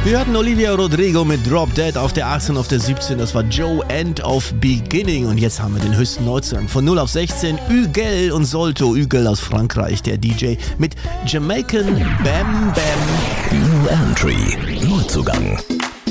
Wir hatten Olivia Rodrigo mit Drop Dead auf der 18, auf der 17. Das war Joe End of Beginning. Und jetzt haben wir den höchsten Neuzugang von 0 auf 16. Huguel und Solto. Huguel aus Frankreich, der DJ mit Jamaican Bam Bam. New Entry. Neuzugang.